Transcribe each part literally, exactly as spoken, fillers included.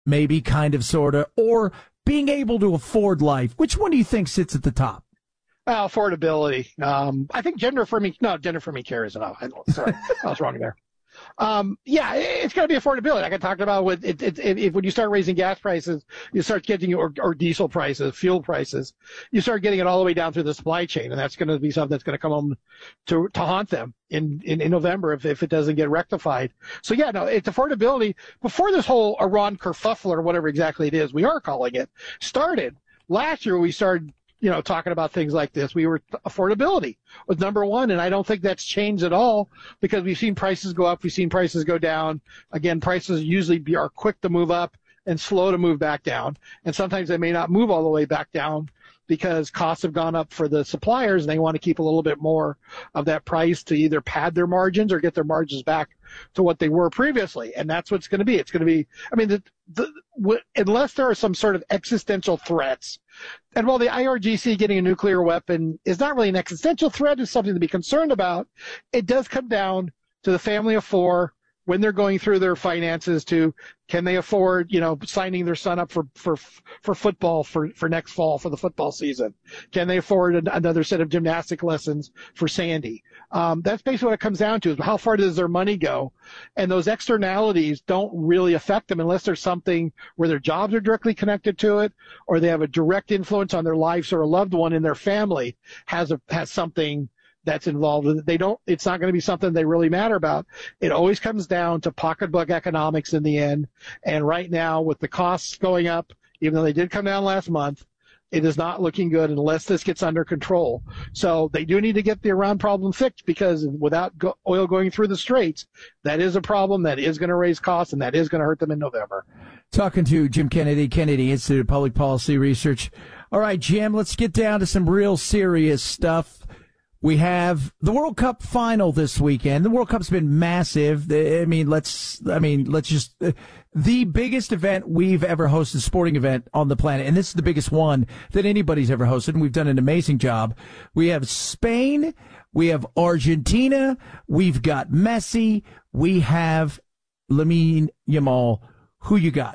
maybe, kind of, sort of, or being able to afford life? Which one do you think sits at the top? Uh, affordability. Um, I think gender affirming, no, gender affirming care isn't. Oh, sorry, I was wrong there. Um, yeah, it's going to be affordability. Like I talked about with it, it, it, if when you start raising gas prices, you start getting or, or diesel prices, fuel prices, you start getting it all the way down through the supply chain, and that's going to be something that's going to come home to to haunt them in, in, in November if, if it doesn't get rectified. So yeah, no, it's affordability. Before this whole Iran kerfuffle or whatever exactly it is we are calling it started last year, we started. You know, talking about things like this, we were affordability was number one, and I don't think that's changed at all because we've seen prices go up, we've seen prices go down. Again, prices usually be, are quick to move up and slow to move back down, and sometimes they may not move all the way back down because costs have gone up for the suppliers, and they want to keep a little bit more of that price to either pad their margins or get their margins back to what they were previously, and that's what it's going to be. It's going to be, I mean, the, the, w- unless there are some sort of existential threats. And while the I R G C getting a nuclear weapon is not really an existential threat, it's something to be concerned about, it does come down to the family of four when they're going through their finances to can they afford, you know, signing their son up for, for, for football for, for next fall for the football season? Can they afford an, another set of gymnastic lessons for Sandy? Um, that's basically what it comes down to is how far does their money go? And those externalities don't really affect them unless there's something where their jobs are directly connected to it or they have a direct influence on their lives or a loved one in their family has a, has something that's involved with it. They don't, it's not going to be something they really matter about. It always comes down to pocketbook economics in the end. And right now with the costs going up, even though they did come down last month, it is not looking good unless this gets under control. So they do need to get the Iran problem fixed because without go- oil going through the straits, that is a problem that is going to raise costs and that is going to hurt them in November. Talking to Jim Kennedy, Kennedy Institute of Public Policy Research. All right, Jim, let's get down to some real serious stuff. We have the World Cup final this weekend. The World Cup's been massive. I mean, let's, I mean, let's just, uh, the biggest event we've ever hosted, sporting event on the planet. And this is the biggest one that anybody's ever hosted. And we've done an amazing job. We have Spain. We have Argentina. We've got Messi. We have Lamine Yamal. Who you got?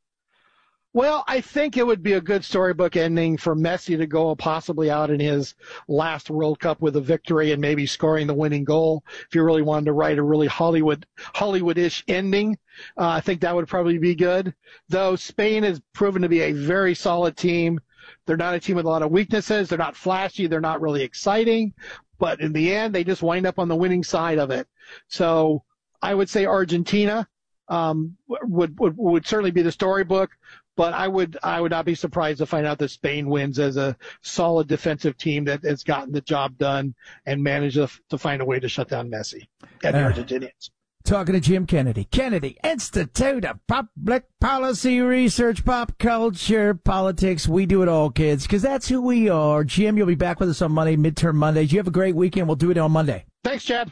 Well, I think it would be a good storybook ending for Messi to go possibly out in his last World Cup with a victory and maybe scoring the winning goal. If you really wanted to write a really Hollywood, Hollywood-ish ending, uh, I think that would probably be good. Though Spain has proven to be a very solid team. They're not a team with a lot of weaknesses. They're not flashy. They're not really exciting. But in the end, they just wind up on the winning side of it. So I would say Argentina um, would, would would certainly be the storybook. But I would I would not be surprised to find out that Spain wins as a solid defensive team that has gotten the job done and managed to, to find a way to shut down Messi and the uh, Argentinians. Talking to Jim Kennedy. Kennedy Institute of Public Policy Research, pop culture, politics. We do it all, kids, because that's who we are. Jim, you'll be back with us on Monday, midterm Mondays. You have a great weekend. We'll do it on Monday. Thanks, Chad.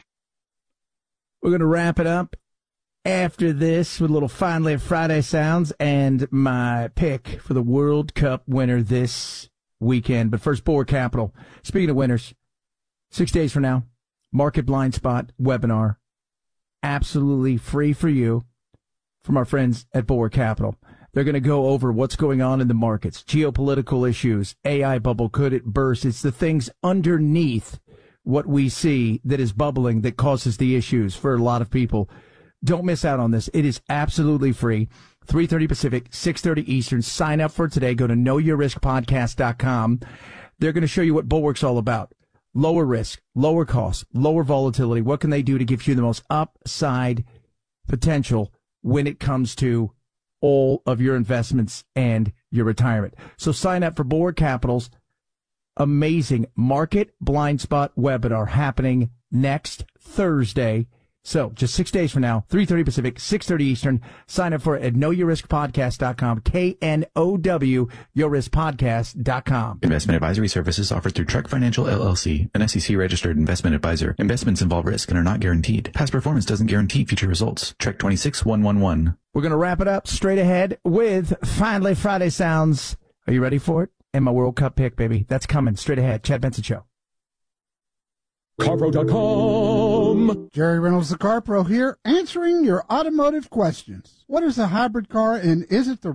We're going to wrap it up after this with a little Finally Friday sounds and my pick for the World Cup winner this weekend. But first, Bulwark Capital. Speaking of winners, six days from now, Market Blind Spot webinar, absolutely free for you from our friends at Bulwark Capital. They're going to go over what's going on in the markets, geopolitical issues, A I bubble, could it burst? It's the things underneath what we see that is bubbling that causes the issues for a lot of people. Don't miss out on this. It is absolutely free. three thirty Pacific, six thirty Eastern. Sign up for today. Go to know your risk podcast dot com. They're going to show you what Bulwark's all about. Lower risk, lower cost, lower volatility. What can they do to give you the most upside potential when it comes to all of your investments and your retirement? So sign up for Bulwark Capital's amazing Market Blind Spot webinar happening next Thursday. So just six days from now, three thirty Pacific, six thirty Eastern. Sign up for it at know your risk podcast dot com, K N O W, your risk podcast dot com. Investment advisory services offered through Trek Financial, L L C, an S E C-registered investment advisor. Investments involve risk and are not guaranteed. Past performance doesn't guarantee future results. Trek twenty-six one one one. We're going to wrap it up straight ahead with Finally Friday Sounds. Are you ready for it? And my World Cup pick, baby. That's coming straight ahead. Chad Benson Show. Carpro dot com. com. Jerry Reynolds, the Car Pro here, answering your automotive questions. What is a hybrid car, and is it the